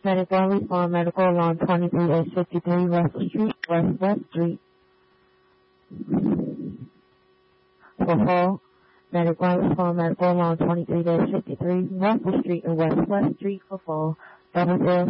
Medical Reform Medical along 23A53 Russell Street, West Street. For Fall, Medical Reform Medical along 23A53 Russell Street and West Street for Fall. Double 0